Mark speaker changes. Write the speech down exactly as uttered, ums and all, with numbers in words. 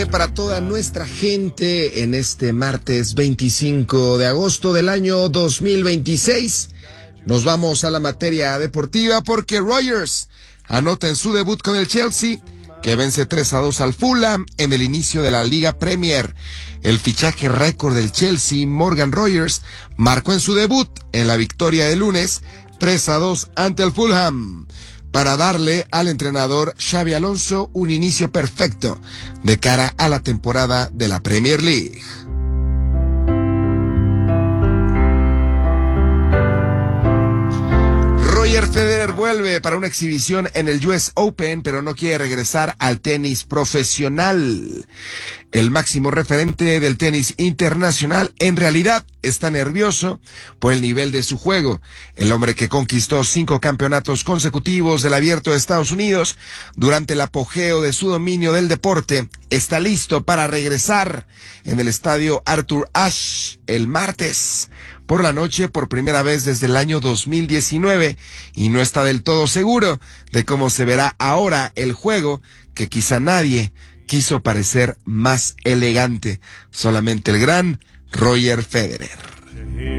Speaker 1: Para toda nuestra gente en este martes veinticinco de agosto del año dos mil veintiséis. Nos vamos a la materia deportiva porque Rogers anota en su debut con el Chelsea, que vence tres a dos al Fulham en el inicio de la Liga Premier. El fichaje récord del Chelsea, Morgan Rogers, marcó en su debut en la victoria de lunes tres a dos ante el Fulham, para darle al entrenador Xabi Alonso un inicio perfecto de cara a la temporada de la Premier League. Roger Federer vuelve para una exhibición en el U S Open, pero no quiere regresar al tenis profesional. El máximo referente del tenis internacional en realidad está nervioso por el nivel de su juego. El hombre que conquistó cinco campeonatos consecutivos del Abierto de Estados Unidos durante el apogeo de su dominio del deporte está listo para regresar en el estadio Arthur Ashe el martes por la noche por primera vez desde el año dos mil diecinueve, y no está del todo seguro de cómo se verá ahora el juego, que quizá nadie quiso parecer más elegante, solamente el gran Roger Federer.